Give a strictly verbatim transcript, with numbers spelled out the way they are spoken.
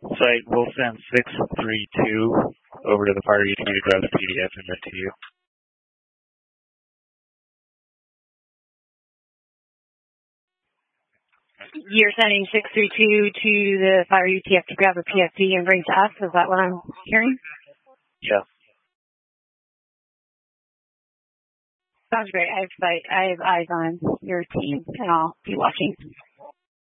Site, we'll send six three two over to the fire U T to grab the P D F and send it to you. You're sending six three two to the fire U T F to grab a P F D and bring to us? Is that what I'm hearing? Yeah. Sounds great. I have, I have eyes on your team, and I'll be watching.